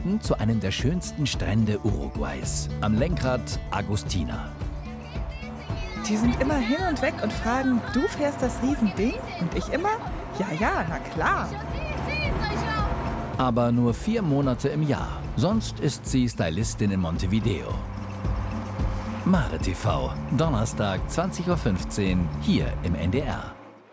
Minuten zu einem der schönsten Strände Uruguays. Am Lenkrad Agustina. Die sind immer hin und weg und fragen, du fährst das Riesending? Und ich immer, ja, na klar. Aber nur 4 Monate im Jahr. Sonst ist sie Stylistin in Montevideo. Mare TV, Donnerstag 20:15 Uhr, hier im NDR.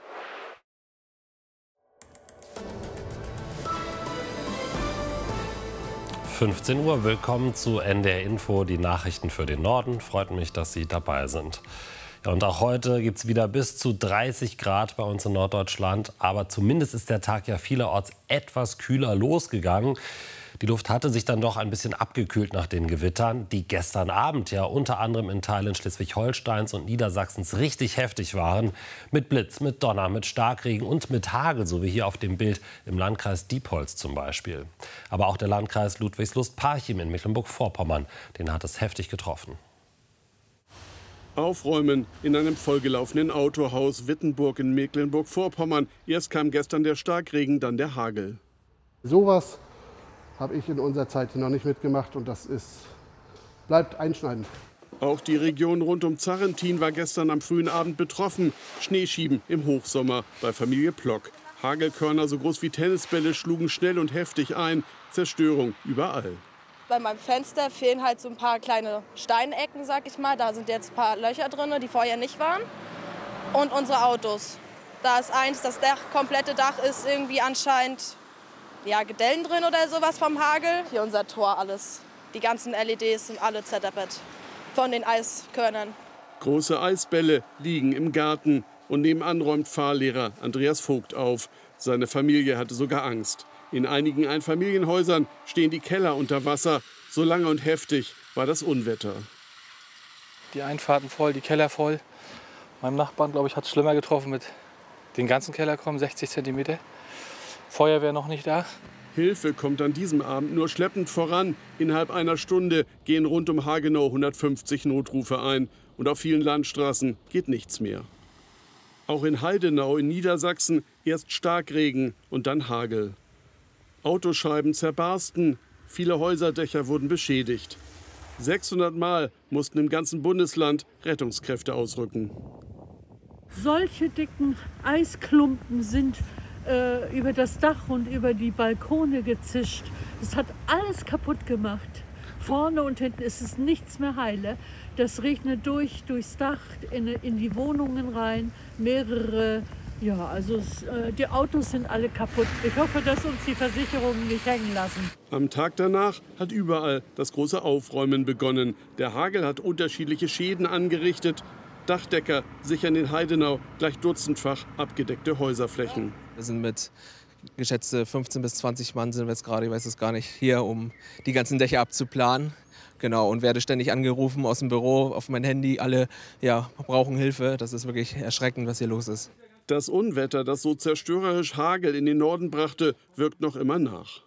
15 Uhr, willkommen zu NDR Info, die Nachrichten für den Norden. Freut mich, dass Sie dabei sind. Ja, und auch heute gibt es wieder bis zu 30 Grad bei uns in Norddeutschland. Aber zumindest ist der Tag ja vielerorts etwas kühler losgegangen. Die Luft hatte sich dann doch ein bisschen abgekühlt nach den Gewittern, die gestern Abend ja unter anderem in Teilen Schleswig-Holsteins und Niedersachsens richtig heftig waren. Mit Blitz, mit Donner, mit Starkregen und mit Hagel, so wie hier auf dem Bild im Landkreis Diepholz zum Beispiel. Aber auch der Landkreis Ludwigslust-Parchim in Mecklenburg-Vorpommern, den hat es heftig getroffen. Aufräumen in einem vollgelaufenen Autohaus Wittenburg in Mecklenburg-Vorpommern. Erst kam gestern der Starkregen, dann der Hagel. Sowas habe ich in unserer Zeit hier noch nicht mitgemacht und das bleibt einschneidend. Auch die Region rund um Zarrentin war gestern am frühen Abend betroffen. Schneeschieben im Hochsommer bei Familie Plock. Hagelkörner so groß wie Tennisbälle schlugen schnell und heftig ein. Zerstörung überall. Bei meinem Fenster fehlen halt so ein paar kleine Steinecken, sag ich mal. Da sind jetzt ein paar Löcher drin, die vorher nicht waren. Und unsere Autos. Da ist eins, das komplette Dach ist irgendwie anscheinend Gedellen drin oder sowas vom Hagel. Hier unser Tor, alles. Die ganzen LEDs sind alle zerdeppert von den Eiskörnern. Große Eisbälle liegen im Garten. Und nebenan räumt Fahrlehrer Andreas Vogt auf. Seine Familie hatte sogar Angst. In einigen Einfamilienhäusern stehen die Keller unter Wasser. So lange und heftig war das Unwetter. Die Einfahrten voll, die Keller voll. Meinem Nachbarn, glaube ich, hat es schlimmer getroffen mit den ganzen Keller kommen, 60 cm. Feuerwehr noch nicht da. Hilfe kommt an diesem Abend nur schleppend voran. Innerhalb einer Stunde gehen rund um Hagenau 150 Notrufe ein. Und auf vielen Landstraßen geht nichts mehr. Auch in Heidenau in Niedersachsen erst Starkregen und dann Hagel. Autoscheiben zerbarsten, viele Häuserdächer wurden beschädigt. 600 Mal mussten im ganzen Bundesland Rettungskräfte ausrücken. Solche dicken Eisklumpen sind über das Dach und über die Balkone gezischt. Das hat alles kaputt gemacht. Vorne und hinten ist es nichts mehr heile. Das regnet durchs Dach in die Wohnungen rein. Mehrere, die Autos sind alle kaputt. Ich hoffe, dass uns die Versicherungen nicht hängen lassen. Am Tag danach hat überall das große Aufräumen begonnen. Der Hagel hat unterschiedliche Schäden angerichtet. Dachdecker sichern in Heidenau gleich dutzendfach abgedeckte Häuserflächen. Wir sind mit geschätzte 15 bis 20 Mann sind wir jetzt gerade, ich weiß es gar nicht, hier, um die ganzen Dächer abzuplanen. Genau, und werde ständig angerufen aus dem Büro, auf mein Handy. Alle brauchen Hilfe. Das ist wirklich erschreckend, was hier los ist. Das Unwetter, das so zerstörerisch Hagel in den Norden brachte, wirkt noch immer nach.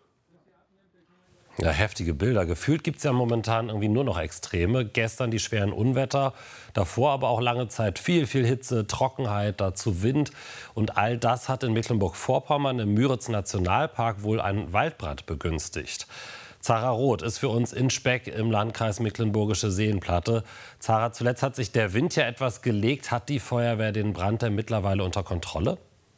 Ja, heftige Bilder. Gefühlt gibt es ja momentan irgendwie nur noch Extreme. Gestern die schweren Unwetter, davor aber auch lange Zeit viel Hitze, Trockenheit, dazu Wind. Und all das hat in Mecklenburg-Vorpommern im Müritz-Nationalpark wohl einen Waldbrand begünstigt. Zara Roth ist für uns in Speck im Landkreis Mecklenburgische Seenplatte. Zara, zuletzt hat sich der Wind ja etwas gelegt. Hat die Feuerwehr den Brand denn mittlerweile unter Kontrolle?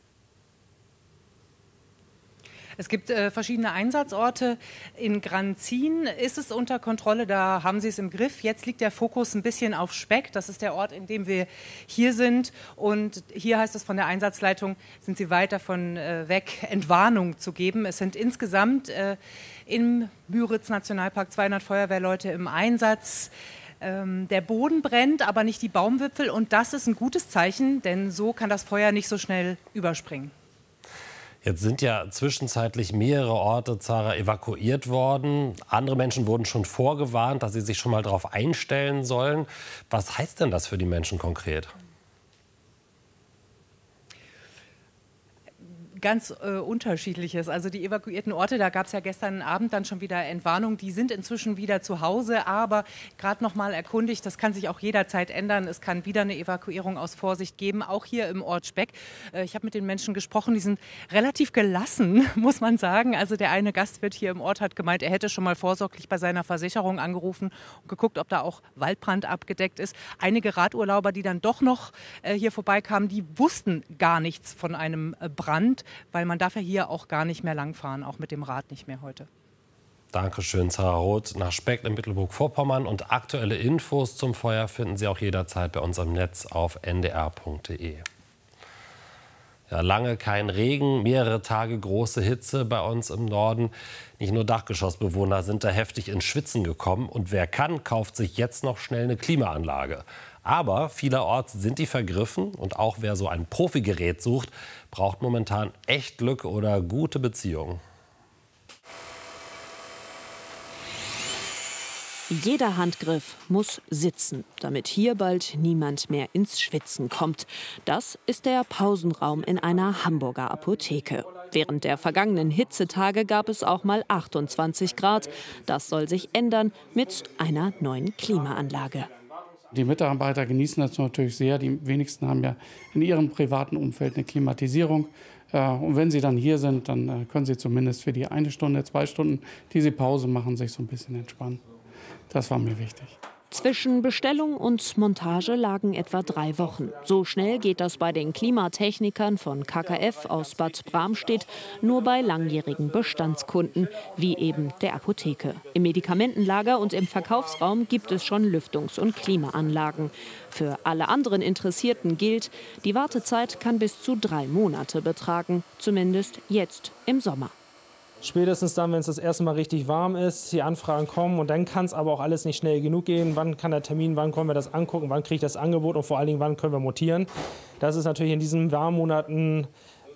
Es gibt verschiedene Einsatzorte. In Granzin ist es unter Kontrolle, da haben sie es im Griff. Jetzt liegt der Fokus ein bisschen auf Speck. Das ist der Ort, in dem wir hier sind. Und hier heißt es von der Einsatzleitung, sind sie weit davon weg, Entwarnung zu geben. Es sind insgesamt im Müritz-Nationalpark 200 Feuerwehrleute im Einsatz. Der Boden brennt, aber nicht die Baumwipfel. Und das ist ein gutes Zeichen, denn so kann das Feuer nicht so schnell überspringen. Jetzt sind ja zwischenzeitlich mehrere Orte, Zara, evakuiert worden. Andere Menschen wurden schon vorgewarnt, dass sie sich schon mal darauf einstellen sollen. Was heißt denn das für die Menschen konkret? ganz Unterschiedliches. Also die evakuierten Orte, da gab es ja gestern Abend dann schon wieder Entwarnung, die sind inzwischen wieder zu Hause, aber gerade noch mal erkundigt, das kann sich auch jederzeit ändern. Es kann wieder eine Evakuierung aus Vorsicht geben, auch hier im Ort Speck. Ich habe mit den Menschen gesprochen, die sind relativ gelassen, muss man sagen. Also der eine Gastwirt hier im Ort hat gemeint, er hätte schon mal vorsorglich bei seiner Versicherung angerufen und geguckt, ob da auch Waldbrand abgedeckt ist. Einige Radurlauber, die dann doch noch hier vorbeikamen, die wussten gar nichts von einem Brand, weil man darf ja hier auch gar nicht mehr langfahren, auch mit dem Rad nicht mehr heute. Dankeschön, Sarah Roth. Nach Speck in Mecklenburg-Vorpommern. Und aktuelle Infos zum Feuer finden Sie auch jederzeit bei uns im Netz auf ndr.de. Ja, lange kein Regen, mehrere Tage große Hitze bei uns im Norden. Nicht nur Dachgeschossbewohner sind da heftig ins Schwitzen gekommen. Und wer kann, kauft sich jetzt noch schnell eine Klimaanlage. Aber vielerorts sind die vergriffen. Und auch wer so ein Profigerät sucht, braucht momentan echt Glück oder gute Beziehungen. Jeder Handgriff muss sitzen, damit hier bald niemand mehr ins Schwitzen kommt. Das ist der Pausenraum in einer Hamburger Apotheke. Während der vergangenen Hitzetage gab es auch mal 28 Grad. Das soll sich ändern mit einer neuen Klimaanlage. Die Mitarbeiter genießen das natürlich sehr. Die wenigsten haben ja in ihrem privaten Umfeld eine Klimatisierung. Und wenn sie dann hier sind, dann können sie zumindest für die 1 Stunde, 2 Stunden, die sie Pause machen, sich so ein bisschen entspannen. Das war mir wichtig. Zwischen Bestellung und Montage lagen etwa 3 Wochen. So schnell geht das bei den Klimatechnikern von KKF aus Bad Bramstedt nur bei langjährigen Bestandskunden, wie eben der Apotheke. Im Medikamentenlager und im Verkaufsraum gibt es schon Lüftungs- und Klimaanlagen. Für alle anderen Interessierten gilt, die Wartezeit kann bis zu 3 Monate betragen, zumindest jetzt im Sommer. Spätestens dann, wenn es das erste Mal richtig warm ist, die Anfragen kommen und dann kann es aber auch alles nicht schnell genug gehen. Wann kann der Termin, wann können wir das angucken, wann kriege ich das Angebot und vor allen Dingen, wann können wir montieren. Das ist natürlich in diesen Warmmonaten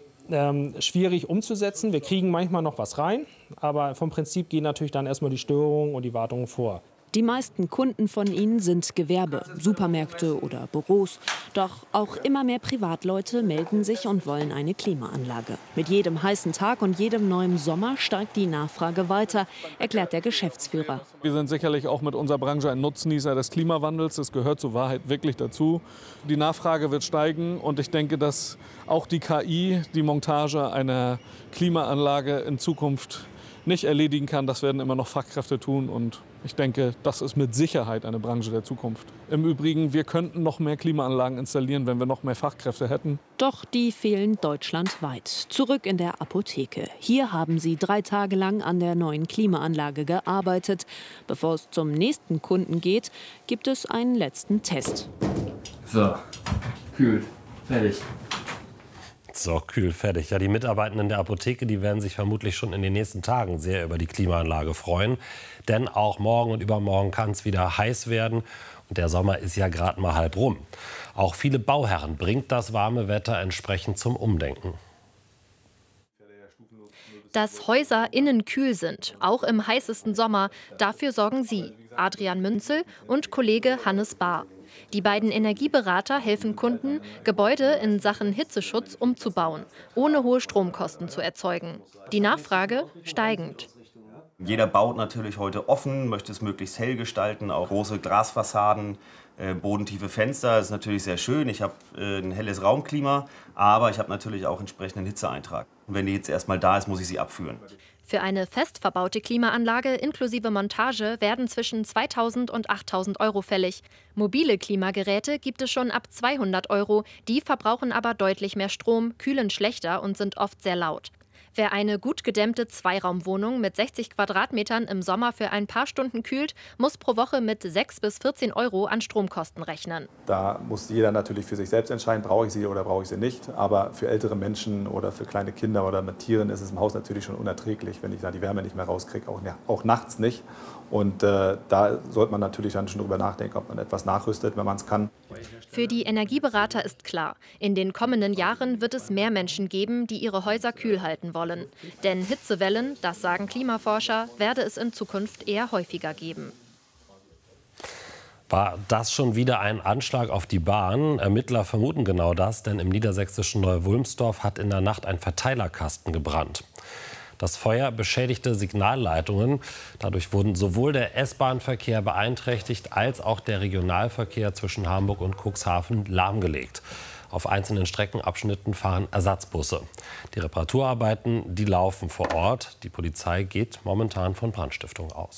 schwierig umzusetzen. Wir kriegen manchmal noch was rein, aber vom Prinzip gehen natürlich dann erstmal die Störungen und die Wartungen vor. Die meisten Kunden von ihnen sind Gewerbe, Supermärkte oder Büros. Doch auch immer mehr Privatleute melden sich und wollen eine Klimaanlage. Mit jedem heißen Tag und jedem neuen Sommer steigt die Nachfrage weiter, erklärt der Geschäftsführer. Wir sind sicherlich auch mit unserer Branche ein Nutznießer des Klimawandels. Das gehört zur Wahrheit wirklich dazu. Die Nachfrage wird steigen und ich denke, dass auch die KI die Montage einer Klimaanlage in Zukunft nicht erledigen kann. Das werden immer noch Fachkräfte tun und ich denke, das ist mit Sicherheit eine Branche der Zukunft. Im Übrigen, wir könnten noch mehr Klimaanlagen installieren, wenn wir noch mehr Fachkräfte hätten. Doch die fehlen deutschlandweit. Zurück in der Apotheke. Hier haben sie 3 Tage lang an der neuen Klimaanlage gearbeitet. Bevor es zum nächsten Kunden geht, gibt es einen letzten Test. So, kühl, fertig. So, kühl, fertig. Ja, die Mitarbeitenden der Apotheke, die werden sich vermutlich schon in den nächsten Tagen sehr über die Klimaanlage freuen. Denn auch morgen und übermorgen kann es wieder heiß werden. Und der Sommer ist ja gerade mal halb rum. Auch viele Bauherren bringt das warme Wetter entsprechend zum Umdenken. Dass Häuser innen kühl sind, auch im heißesten Sommer, dafür sorgen Sie, Adrian Münzel und Kollege Hannes Bahr. Die beiden Energieberater helfen Kunden, Gebäude in Sachen Hitzeschutz umzubauen, ohne hohe Stromkosten zu erzeugen. Die Nachfrage steigend. Jeder baut natürlich heute offen, möchte es möglichst hell gestalten, auch große Glasfassaden, bodentiefe Fenster. Das ist natürlich sehr schön. Ich habe ein helles Raumklima, aber ich habe natürlich auch entsprechenden Hitzeeintrag. Und wenn die Hitze erstmal da ist, muss ich sie abführen. Für eine fest verbaute Klimaanlage inklusive Montage werden zwischen 2.000 und 8.000 Euro fällig. Mobile Klimageräte gibt es schon ab 200 Euro. Die verbrauchen aber deutlich mehr Strom, kühlen schlechter und sind oft sehr laut. Wer eine gut gedämmte Zweiraumwohnung mit 60 Quadratmetern im Sommer für ein paar Stunden kühlt, muss pro Woche mit 6 bis 14 Euro an Stromkosten rechnen. Da muss jeder natürlich für sich selbst entscheiden, brauche ich sie oder brauche ich sie nicht. Aber für ältere Menschen oder für kleine Kinder oder mit Tieren ist es im Haus natürlich schon unerträglich, wenn ich da die Wärme nicht mehr rauskriege, auch nachts nicht. Und da sollte man natürlich dann schon drüber nachdenken, ob man etwas nachrüstet, wenn man es kann. Für die Energieberater ist klar, in den kommenden Jahren wird es mehr Menschen geben, die ihre Häuser kühl halten wollen. Denn Hitzewellen, das sagen Klimaforscher, werde es in Zukunft eher häufiger geben. War das schon wieder ein Anschlag auf die Bahn? Ermittler vermuten genau das, denn im niedersächsischen Neu-Wulmsdorf hat in der Nacht ein Verteilerkasten gebrannt. Das Feuer beschädigte Signalleitungen. Dadurch wurden sowohl der S-Bahn-Verkehr beeinträchtigt als auch der Regionalverkehr zwischen Hamburg und Cuxhaven lahmgelegt. Auf einzelnen Streckenabschnitten fahren Ersatzbusse. Die Reparaturarbeiten, die laufen vor Ort. Die Polizei geht momentan von Brandstiftung aus.